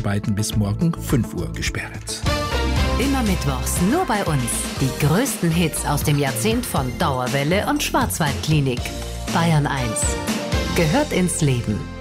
Dreharbeiten bis morgen 5 Uhr gesperrt. Immer mittwochs nur bei uns. Die größten Hits aus dem Jahrzehnt von Dauerwelle und Schwarzwaldklinik. Bayern 1 gehört ins Leben.